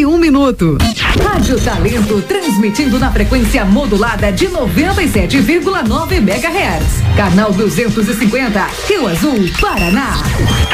minuto. Rádio Talento, transmitindo na frequência modulada de 97,9 MHz. Canal 250, Rio Azul, Paraná.